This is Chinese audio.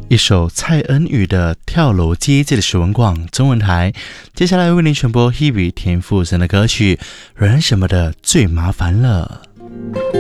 一首蔡恩宇的《跳楼机》，这里是文广中文台。接下来为您传播 Hebe 田馥甄的歌曲《人什么的最麻烦了》。